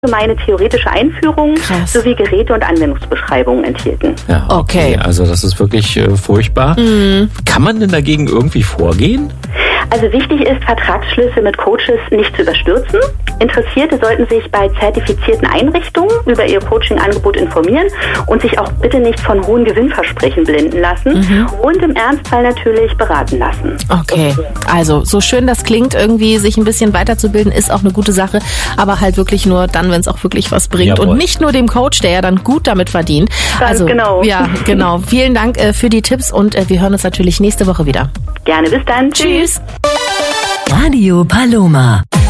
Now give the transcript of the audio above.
allgemeine theoretische Einführung sowie Geräte- und Anwendungsbeschreibungen enthielten. Ja, okay. Also das ist wirklich furchtbar. Kann man denn dagegen irgendwie vorgehen? Also wichtig ist, Vertragsschlüsse mit Coaches nicht zu überstürzen. Interessierte sollten sich bei zertifizierten Einrichtungen über ihr Coaching-Angebot informieren und sich auch bitte nicht von hohen Gewinnversprechen blenden lassen und im Ernstfall natürlich beraten lassen. Okay, also so schön das klingt, irgendwie sich ein bisschen weiterzubilden, ist auch eine gute Sache, aber halt wirklich nur dann, wenn es auch wirklich was bringt. Jawohl. Und nicht nur dem Coach, der ja dann gut damit verdient. Ganz genau. Ja, genau. Vielen Dank für die Tipps und wir hören uns natürlich nächste Woche wieder. Gerne, bis dann. Tschüss. Radio Paloma.